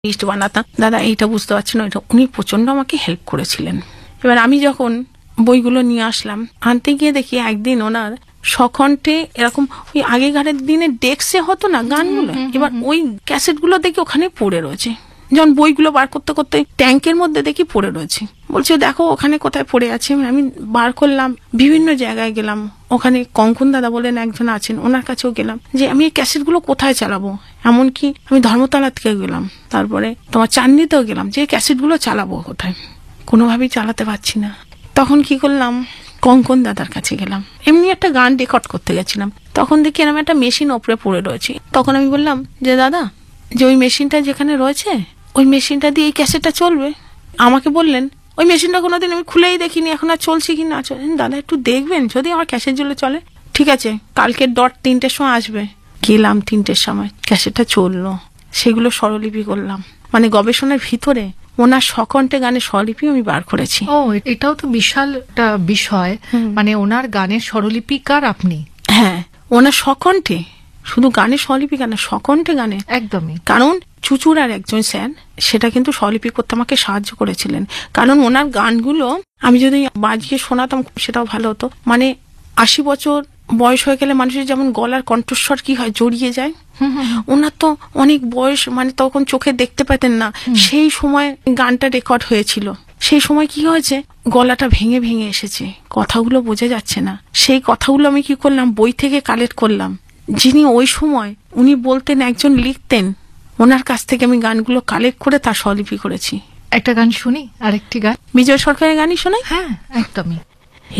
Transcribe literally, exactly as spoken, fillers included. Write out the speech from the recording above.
List বানাতাম, দাদা এইটা বুঝতে পারছি না, উনি প্রচন্ড আমাকে হেল্প করেছিলেন। এবার আমি যখন বইগুলো নিয়ে আসলাম, আনতে গিয়ে দেখি একদিন ওনার সখন্ঠে এরকম ওই আগেকার দিনে ডেস্কে হতো না গানগুলো, এবার ওই ক্যাসেটগুলো দেখি ওখানে পড়ে রয়েছে। যখন বইগুলো বার করতে করতে ট্যাঙ্কের মধ্যে দেখি পড়ে রয়েছে, বলছে দেখো ওখানে কোথায় পড়ে আছে। আমি বার করলাম, বিভিন্ন জায়গায় গেলাম, ওখানে কঙ্কন দাদা বলেন একজন আছেন, ওনার কাছেও গেলাম যে আমি এই ক্যাসেটগুলো কোথায় চালাবো। এমনকি আমি ধর্মতলা থেকে গেলাম, তারপরে তোমার চাঁদনিতেও গেলাম যে ক্যাসেটগুলো চালাবো কোথায়, কোনোভাবেই চালাতে পারছি না। তখন কি করলাম, কঙ্কন দাদার কাছে গেলাম, এমনি একটা গান রেকর্ড করতে গেছিলাম। তখন দেখি এরকম একটা মেশিন ওপরে পড়ে রয়েছে। তখন আমি বললাম যে দাদা, যে ওই মেশিনটা যেখানে রয়েছে ওই মেশিনটা দিয়ে এই ক্যাসেটটা চলবে। আমাকে বললেন ওই মেশিনটা কোনোদিন আমি খুলেই দেখিনি, এখন আর চলছে কি না চলছে, দাদা একটু দেখবেন যদি আমার ক্যাসেটগুলো চলে। ঠিক আছে, কালকে ডট তিনটের সময় আসবে। গেলাম তিনটের সময়, ক্যাসেটটা চললো, সেগুলো স্বরলিপি করলাম। মানে গবেষণার ভিতরে ওনার সকণ্ঠে গানের স্বরলিপি আমি বার করেছি। ও, এটাও তো বিশাল একটা বিষয়। মানে ওনার গানের স্বরলিপিকার আপনি? হ্যাঁ, ওনার সকণ্ঠে, শুধু গানের স্বরলিপি গানে সকণ্ঠে গানে একদমই। কারণ চুচুড়ার একজন স্যার সেটা কিন্তু স্বরলিপি করতে আমাকে সাহায্য করেছিলেন। কারণ ওনার গানগুলো আমি যদি বাজিয়ে শোনাতাম সেটাও ভালো হতো। মানে আশি বছর বয়স হয়ে গেলে মানুষের যেমন গলার কণ্ঠস্বর কি হয়, জড়িয়ে যায়, ওনার তো অনেক বয়স, মানে তখন চোখে দেখতে পেতেন না, সেই সময় গানটা রেকর্ড হয়েছিল। সেই সময় কি হয়েছে, গলাটা ভেঙে ভেঙে এসেছে, কথাগুলো বোঝা যাচ্ছে না। সেই কথাগুলো আমি কি করলাম, বই থেকে কালেক্ট করলাম। যিনি ওই সময় উনি বলতেন, একজন লিখতেন, ওনার কাছ থেকে আমি গানগুলো কালেক্ট করে তার স্বরলিপি করেছি। একটা গান শুনি, আরেকটি গান বিজয় সরকারের গানই শোনাই। হ্যাঁ, একদমই।